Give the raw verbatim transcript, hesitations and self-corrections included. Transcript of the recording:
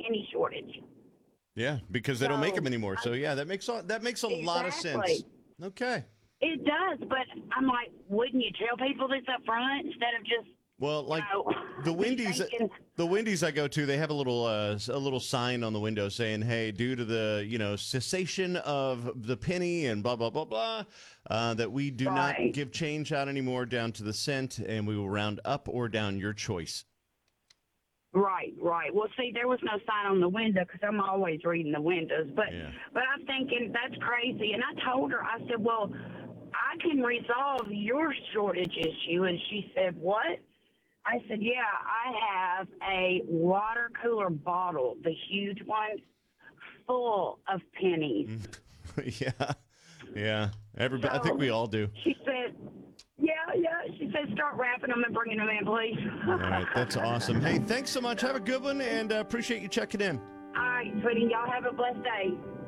penny shortage. Yeah, because they don't make So, them anymore. So I- yeah, that makes a, that makes a lot of sense. Exactly. Okay. It does, but I'm like, wouldn't you tell people this up front instead of just Well, like you know, the Wendy's, thinking, the Wendy's I go to, they have a little uh, a little sign on the window saying, "Hey, due to the you know cessation of the penny and blah blah blah blah, uh, that we do not Right. give change out anymore down to the cent, and we will round up or down your choice." Right, right. Well, see, there was no sign on the window because I'm always reading the windows. But, Yeah. but I'm thinking that's crazy. And I told her, I said, well, I can resolve your shortage issue. And she said, what? I said, yeah, I have a water cooler bottle, the huge ones, full of pennies. yeah, yeah. Everybody, I think we all do. She said, yeah, yeah. She said, start wrapping them and bringing them in, please. All right, that's awesome. Hey, thanks so much. Have a good one, and uh, appreciate you checking in. All right, sweetie. Y'all have a blessed day.